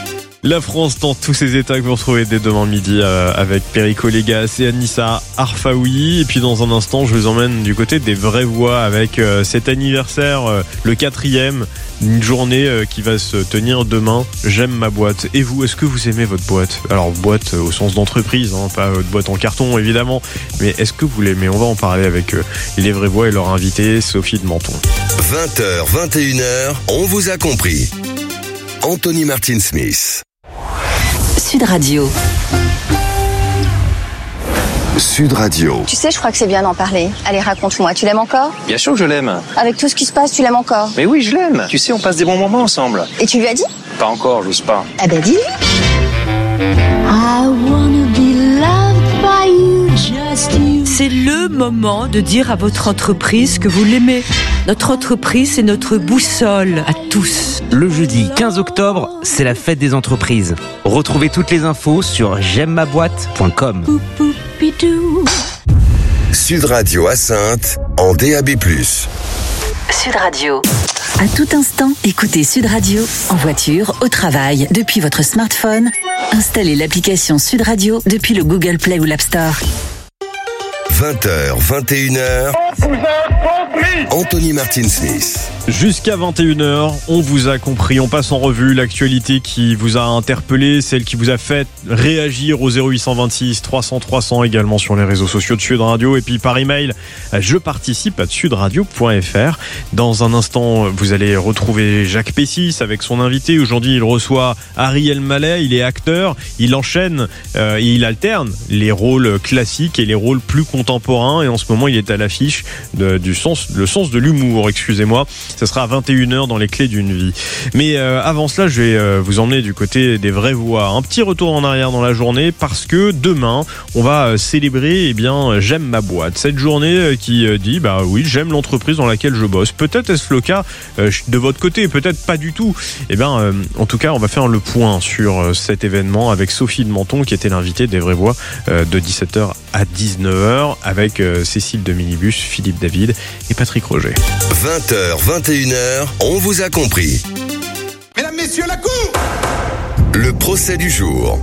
La France dans tous ses états que vous retrouvez dès demain midi euh, avec Perico Légas et Anissa Arfaoui. Et puis dans un instant, je vous emmène du côté des vraies voix avec euh, cet anniversaire, euh, le quatrième, une journée euh, qui va se tenir demain. J'aime ma boîte. Et vous, est-ce que vous aimez votre boîte? Alors boîte euh, au sens d'entreprise, hein, pas votre boîte en carton évidemment. Mais est-ce que vous l'aimez? On va en parler avec euh, les vraies voix et leur invitée Sophie de Menton. vingt heures, vingt et une heures, on vous a compris. Anthony Martin Smith. Sud Radio. Sud Radio. Tu sais, je crois que c'est bien d'en parler. Allez, raconte-moi, tu l'aimes encore ? Bien sûr que je l'aime. Avec tout ce qui se passe, tu l'aimes encore ? Mais oui, je l'aime. Tu sais, on passe des bons moments ensemble. Et tu lui as dit ? Pas encore, j'ose pas. Ah ben dis-lui. C'est le moment de dire à votre entreprise que vous l'aimez. Notre entreprise, c'est notre boussole à tous. Le jeudi quinze octobre, c'est la fête des entreprises. Retrouvez toutes les infos sur j'aime ma boîte point com. Sud Radio à Saintes, en D A B plus. Sud Radio. À tout instant, écoutez Sud Radio en voiture, au travail, depuis votre smartphone. Installez l'application Sud Radio depuis le Google Play ou l'App Store. vingt heures, vingt et une heures. Anthony Martin Smith. Jusqu'à vingt et une heures, on vous a compris. On passe en revue l'actualité qui vous a interpellé, celle qui vous a fait réagir au zéro huit cent vingt-six trois cents trois cents, également sur les réseaux sociaux de Sud Radio, et puis par email, je participe à sudradio point f r. Dans un instant, vous allez retrouver Jacques Pessis avec son invité. Aujourd'hui, il reçoit Ariel Mallet. Il est acteur, il enchaîne euh, et il alterne les rôles classiques et les rôles plus contemporains. Et en ce moment, il est à l'affiche de, du sens, le sens de l'humour, excusez-moi. Ce sera à vingt et une heures dans les clés d'une vie. Mais euh, avant cela, je vais euh, vous emmener du côté des vraies voix. Un petit retour en arrière dans la journée, parce que demain, on va euh, célébrer, eh bien, j'aime ma boîte. Cette journée euh, qui euh, dit, bah oui, j'aime l'entreprise dans laquelle je bosse. Peut-être est-ce le cas euh, de votre côté, peut-être pas du tout. Eh bien, euh, en tout cas, on va faire le point sur euh, cet événement avec Sophie de Menton, qui était l'invitée des vraies voix euh, de dix-sept heures à dix-neuf heures, avec euh, Cécile de Minibus, Philippe David et Patrick Roger. vingt heures, vingt et une heures, on vous a compris. Mesdames, messieurs, la cour! Le procès du jour.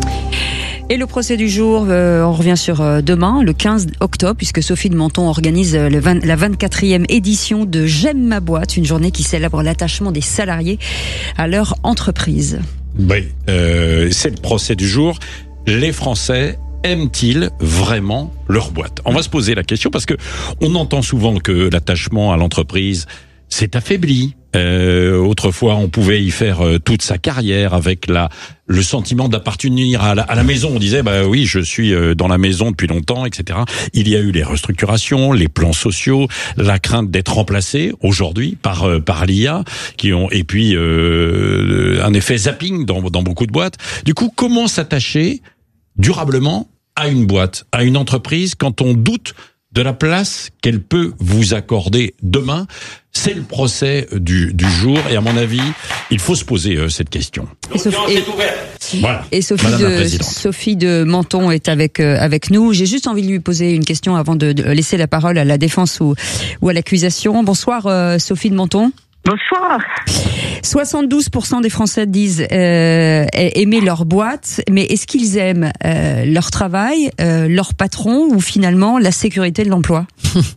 Et le procès du jour, euh, on revient sur euh, demain, le quinze octobre, puisque Sophie de Menton organise euh, le vingt, la vingt-quatrième édition de J'aime ma boîte, une journée qui célèbre l'attachement des salariés à leur entreprise. Oui, euh, c'est le procès du jour. Les Français aiment-ils vraiment leur boîte ? On va se poser la question parce que on entend souvent que l'attachement à l'entreprise s'est affaibli. Euh, autrefois, on pouvait y faire euh, toute sa carrière avec la le sentiment d'appartenir à la, à la maison. On disait, bah oui, je suis euh, dans la maison depuis longtemps, et cetera. Il y a eu les restructurations, les plans sociaux, la crainte d'être remplacé aujourd'hui par euh, par l'I A, qui ont et puis euh, un effet zapping dans dans beaucoup de boîtes. Du coup, comment s'attacher durablement à une boîte, à une entreprise, quand on doute de la place qu'elle peut vous accorder demain? C'est le procès du, du jour, et à mon avis, il faut se poser euh, cette question. Et Sophie, et, voilà, et Sophie, de, Sophie de Menton est avec euh, avec nous. J'ai juste envie de lui poser une question avant de, de laisser la parole à la défense ou, ou à l'accusation. Bonsoir euh, Sophie de Menton. Bonsoir. soixante-douze pour cent des Français disent euh, aimer leur boîte, mais est-ce qu'ils aiment euh, leur travail, euh, leur patron ou finalement la sécurité de l'emploi ?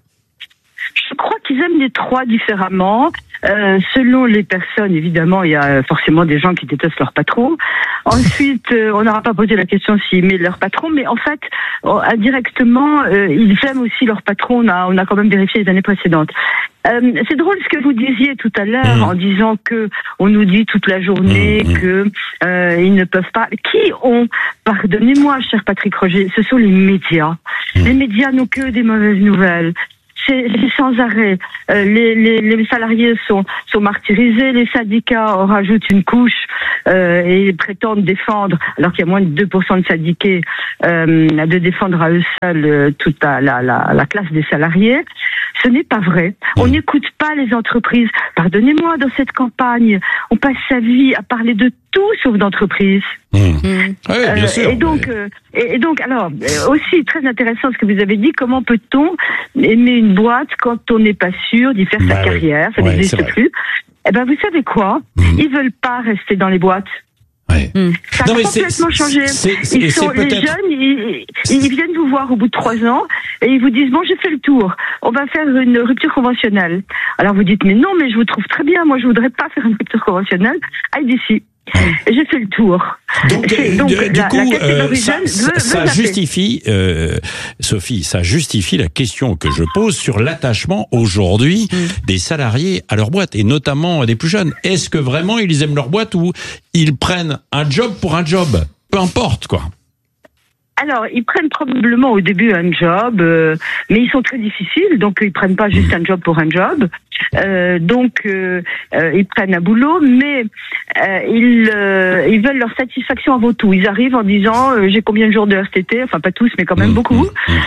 Je crois qu'ils aiment les trois différemment. Euh, selon les personnes, évidemment, il y a forcément des gens qui détestent leur patron. Ensuite, euh, on n'aura pas posé la question s'ils aimaient leur patron, mais en fait, indirectement, euh, ils aiment aussi leur patron. On a, on a quand même vérifié les années précédentes. Euh, c'est drôle ce que vous disiez tout à l'heure mmh. en disant que on nous dit toute la journée mmh. que euh, ils ne peuvent pas. Qui ont, pardonnez-moi, cher Patrick Roger, ce sont les médias. Mmh. Les médias n'ont que des mauvaises nouvelles. C'est, c'est sans arrêt. Euh, les, les, les salariés sont, sont martyrisés, les syndicats en rajoutent une couche euh, et prétendent défendre, alors qu'il y a moins de deux pour cent de syndiqués, euh, de défendre à eux seuls euh, toute la, la, la, la classe des salariés. Ce n'est pas vrai. On n'écoute pas les entreprises. Pardonnez-moi, dans cette campagne, on passe sa vie à parler de tout sauf d'entreprise. Mmh. Mmh. Oui, bien sûr. Euh, et donc, mais... euh, et, et donc, alors, aussi très intéressant ce que vous avez dit. Comment peut-on aimer une boîte quand on n'est pas sûr d'y faire bah sa oui. carrière? Ça ouais, n'existe plus. Eh ben, vous savez quoi? Mmh. Ils veulent pas rester dans les boîtes. Ouais. Mmh. Ça a non, complètement changé. C'est, c'est, ils sont, les jeunes, ils, ils viennent vous voir au bout de trois ans et ils vous disent bon, j'ai fait le tour. On va faire une rupture conventionnelle. Alors vous dites mais non, mais je vous trouve très bien. Moi, je voudrais pas faire une rupture conventionnelle. Aïe d'ici. Et j'ai fait le tour. Donc, C'est- donc, euh, du la- coup, la catégorie euh, ça, jeune ça- veut- ça veut zapper. justifie, euh, Sophie, ça justifie la question que je pose sur l'attachement aujourd'hui des salariés à leur boîte, et notamment des plus jeunes. Est-ce que vraiment ils aiment leur boîte ou ils prennent un job pour un job? Peu importe, quoi. Alors, ils prennent probablement au début un job, euh, mais ils sont très difficiles, donc ils prennent pas juste un job pour un job. Euh, donc, euh, euh, ils prennent un boulot, mais euh, ils, euh, ils veulent leur satisfaction avant tout. Ils arrivent en disant euh, j'ai combien de jours de R T T, enfin pas tous, mais quand même beaucoup.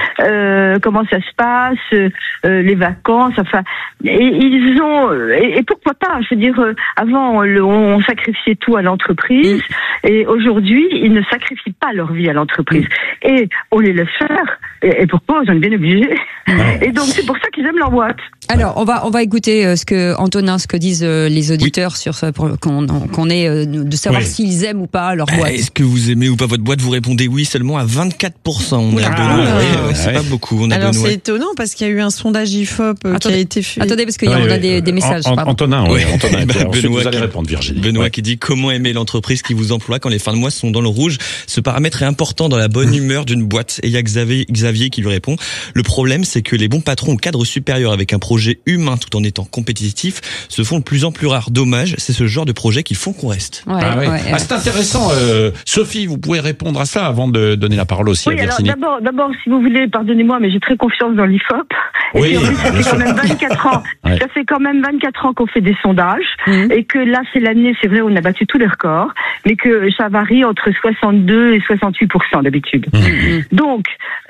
Euh, comment ça se passe, euh, les vacances, enfin. Et ils ont et, et pourquoi pas. Je veux dire, euh, avant on, le- on sacrifiait tout à l'entreprise, et aujourd'hui ils ne sacrifient pas leur vie à l'entreprise. Et on les laisse faire. Et, et pourquoi on est bien obligés. Et donc c'est pour ça qu'ils aiment leur boîte. Alors, on va on va écouter euh, ce que Antonin, ce que disent euh, les auditeurs sur ce pour qu'on qu'on ait euh, de savoir Oui. s'ils aiment ou pas leur boîte. Est-ce que vous aimez ou pas votre boîte? Vous répondez oui seulement à vingt-quatre pour cent. On a Ah, Benoît. ouais, Ouais, ouais, c'est ouais. pas beaucoup. On a Alors Benoît. c'est étonnant parce qu'il y a eu un sondage I F O P euh, qui a été fait. Attendez, parce qu'il y a, Oui, on a oui, des, des messages. An- An- pardon. Antonin, oui, Ouais. Antonin. Bah, Ensuite, Benoît vous allez qui- répondre, Virginie. Benoît Ouais. qui dit comment aimer l'entreprise qui vous emploie quand les fins de mois sont dans le rouge. Ce paramètre est important dans la bonne humeur d'une boîte. Et il y a Xavier, Xavier qui lui répond. Le problème, c'est que les bons patrons au cadre supérieur avec un projet humain tout en étant compétitif se font de plus en plus rares. Dommage, c'est ce genre de projet qu'il faut qu'on reste. Ouais, Ah, ouais. ouais, Ah, c'est intéressant. euh, Sophie, vous pouvez répondre à ça avant de donner la parole aussi Oui, à alors Virginie. d'abord, d'abord, si vous voulez, pardonnez-moi, mais j'ai très confiance dans l'I F O P. Et Oui, puis en plus, ça bien fait sûr. quand même vingt-quatre ans. Ouais. Ça fait quand même vingt-quatre ans qu'on fait des sondages. Mhm. Et que là, c'est l'année, c'est vrai, on a battu tous les records. Mais que ça varie entre soixante-deux et soixante-huit pour cent d'habitude. Mhm. Donc,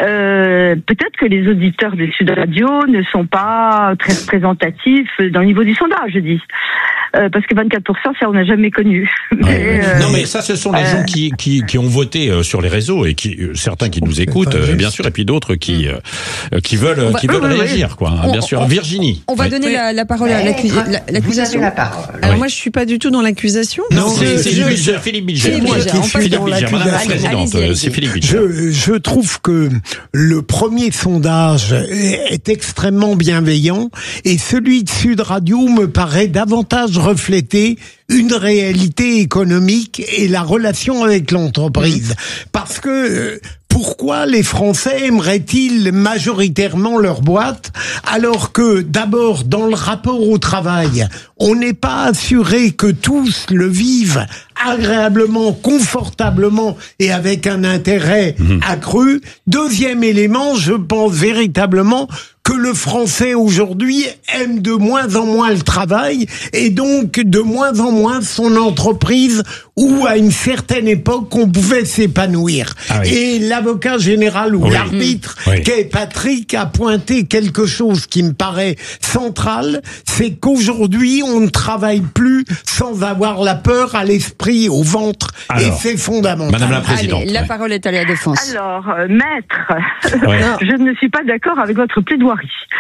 euh, peut-être que les auditeurs de Sud Radio ne sont pas très représentatifs dans le niveau du sondage, je dis. Euh, parce que vingt-quatre pour cent, ça, on n'a jamais connu. Mais, euh, Non, mais ça, ce sont les gens qui, qui, qui ont voté euh, sur les réseaux et qui, euh, certains qui nous écoutent, euh, bien sûr, et puis d'autres qui, euh, qui veulent, On va- qui veulent oui, oui, réagir, oui. quoi. hein, On- bien sûr. on- Virginie. On va Oui. donner la, la parole à l'accu- la- l'accusation. Alors moi je suis pas du tout dans l'accusation. Non, parce c'est que c'est je- Philippe Bilger, Philippe Bilger. Philippe Moi, Bilger, qui on suis passe Philippe dans Bilger, madame la l'accusation. présidente, Allez-y, euh, c'est allez-y. Philippe Bilger. Je, je trouve que le premier sondage est, est extrêmement bienveillant et celui de Sud Radio me paraît davantage refléter une réalité économique et la relation avec l'entreprise. Parce que euh, pourquoi les Français aimeraient-ils majoritairement leur boîte alors que d'abord dans le rapport au travail, on n'est pas assuré que tous le vivent agréablement, confortablement et avec un intérêt accru. Deuxième élément, je pense véritablement que le Français aujourd'hui aime de moins en moins le travail et donc de moins en moins son entreprise où à une certaine époque on pouvait s'épanouir. Ah oui. Et l'avocat général ou Oui. l'arbitre Oui. qu'est Patrick a pointé quelque chose qui me paraît central, c'est qu'aujourd'hui on ne travaille plus sans avoir la peur à l'esprit, au ventre, et Alors, c'est fondamental. Madame la présidente. Allez, la ouais. parole est à la défense. Alors, euh, maître, Ouais. je ne suis pas d'accord avec votre plaidoirie.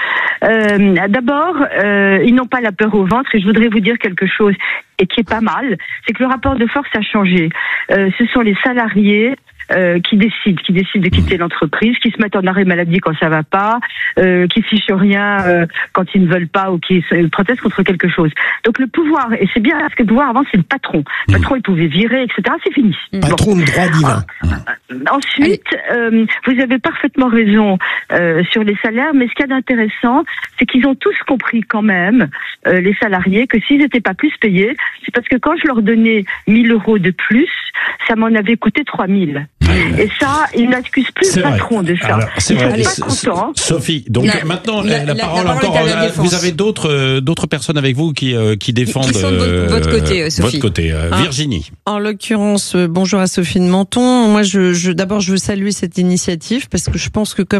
Euh, D'abord, euh, ils n'ont pas la peur au ventre et je voudrais vous dire quelque chose et qui est pas mal, c'est que le rapport de force a changé. Euh, ce sont les salariés euh, qui décident, qui décident de quitter l'entreprise, qui se mettent en arrêt maladie quand ça va pas, euh, qui fichent rien euh, quand ils ne veulent pas ou qui se- protestent contre quelque chose. Donc le pouvoir, et c'est bien parce que le pouvoir avant c'est le patron. Le patron il pouvait virer, et cetera. C'est fini. Patron de droit divin. Ensuite, euh, vous avez parfaitement raison euh, sur les salaires, mais ce qu'il y a d'intéressant, c'est qu'ils ont tous compris quand même, euh, les salariés, que s'ils n'étaient pas plus payés, c'est parce que quand je leur donnais mille euros de plus, ça m'en avait coûté trois mille. Et ça, ils n'accusent plus C'est le vrai. patron de ça. Alors, c'est Ils sont vrai. pas S- contents. Sophie, donc La- maintenant la- la, la- parole la parole encore. est à la euh, défense. Vous avez d'autres euh, d'autres personnes avec vous qui euh, qui défendent qui sont de votre- euh, votre côté, euh, Sophie. Votre côté, euh, Hein. Virginie. En l'occurrence, euh, bonjour à Sophie de Menton. Moi, je, je d'abord, je veux saluer cette initiative parce que je pense que comme